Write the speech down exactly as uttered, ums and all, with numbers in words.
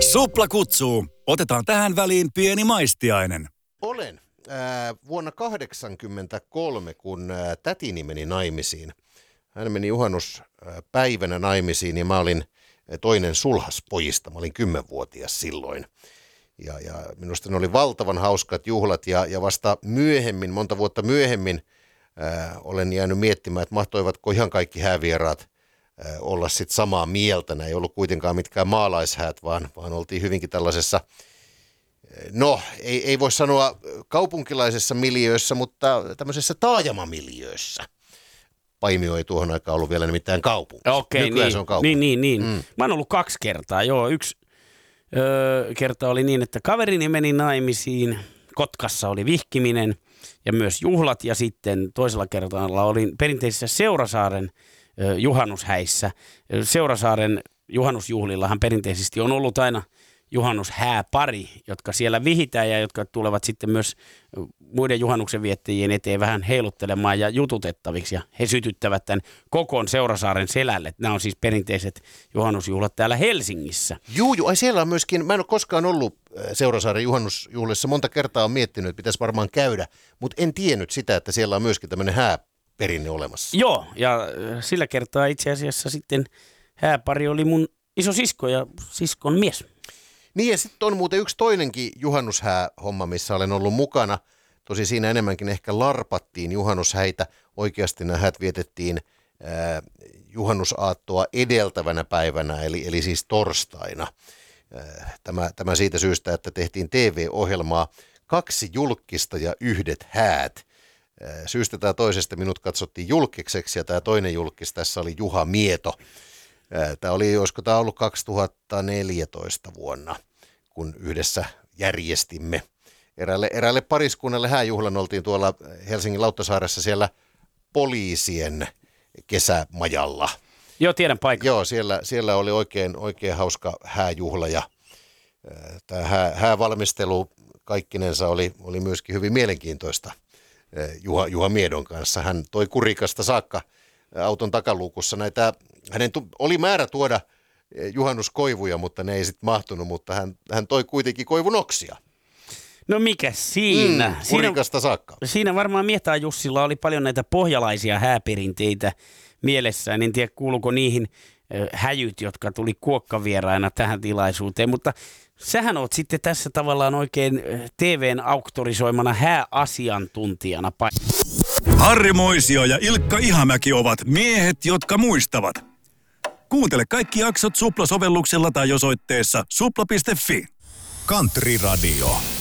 Supla kutsuu. Otetaan tähän väliin pieni maistiainen. Olen äh, vuonna kahdeksankymmentäkolme, kun äh, tätini meni naimisiin. Hän meni juhannuspäivänä naimisiin ja mä olin toinen sulhaspojista. Mä olin kymmenvuotias silloin. Ja, ja minusta ne oli valtavan hauskat juhlat ja, ja vasta myöhemmin, monta vuotta myöhemmin, äh, olen jäänyt miettimään, että mahtoivatko ihan kaikki häävieraat äh, olla sitten samaa mieltä. Nämä ei ollut kuitenkaan mitkään maalaishäät, vaan, vaan oltiin hyvinkin tällaisessa, no ei, ei voi sanoa kaupunkilaisessa miljöössä, mutta tämmöisessä taajamamiljöössä. Paimio ei tuohon aikaan ollut vielä nimittäin kaupunki. Okei, Nykyään niin, se on kaupunki. niin, niin, niin. Mm. Mä oon ollut kaksi kertaa, joo. Yksi öö, kerta oli niin, että kaverini meni naimisiin, Kotkassa oli vihkiminen ja myös juhlat. Ja sitten toisella kertaa olin perinteisessä Seurasaaren öö, juhannushäissä. Seurasaaren juhannusjuhlillahan perinteisesti on ollut aina juhannushääpari, jotka siellä vihitään ja jotka tulevat sitten myös muiden juhannuksen viettäjien eteen vähän heiluttelemaan ja jututettaviksi. Ja he sytyttävät tämän Kokon Seurasaaren selälle. Nämä on siis perinteiset juhannusjuhlat täällä Helsingissä. Juu, juu, ai siellä on myöskin, mä en ole koskaan ollut Seurasaaren juhannusjuhlissa, monta kertaa on miettinyt, että pitäisi varmaan käydä, mutta en tiennyt sitä, että siellä on myöskin tämmöinen hääperinne olemassa. Joo, ja sillä kertaa itse asiassa sitten hääpari oli mun iso sisko ja siskon mies. Niin ja sitten on muuten yksi toinenkin juhannushää-homma, missä olen ollut mukana. Tosi siinä enemmänkin ehkä larpattiin juhannushäitä. Oikeasti nämä häät vietettiin ää, juhannusaattoa edeltävänä päivänä, eli, eli siis torstaina. Ää, tämä, tämä siitä syystä, että tehtiin T V-ohjelmaa kaksi julkkista ja yhdet häät. Ää, syystä tai toisesta minut katsottiin julkikseksi ja tämä toinen julkkis tässä oli Juha Mieto. Tämä oli, olisiko tämä ollut kaksituhattaneljätoista vuonna, kun yhdessä järjestimme eräälle, eräälle pariskunnalle hääjuhlan. Oltiin tuolla Helsingin Lauttasaaressa siellä poliisien kesämajalla. Joo, tiedän paikan. Joo, siellä, siellä oli oikein, oikein hauska hääjuhla ja tämä hää, häävalmistelu kaikkinensa oli, oli myöskin hyvin mielenkiintoista Juha, Juha Miedon kanssa. Hän toi Kurikasta saakka auton takaluukussa näitä, hänen tu- oli määrä tuoda juhannuskoivuja, mutta ne ei sitten mahtunut, mutta hän, hän toi kuitenkin koivunoksia. No mikä siinä? Mm, Kurikasta siinä, saakka. Siinä varmaan Mietaa Jussilla oli paljon näitä pohjalaisia hääperinteitä mielessään. En tiedä kuuluuko niihin äh, häjyt, jotka tuli kuokkavieraina tähän tilaisuuteen, mutta sähän oot sitten tässä tavallaan oikein T V:n auktorisoimana hääasiantuntijana. Harri Moisio ja Ilkka Ihamäki ovat miehet, jotka muistavat. Kuuntele kaikki jaksot Supla-sovelluksella tai osoitteessa supla piste fi. Country Radio.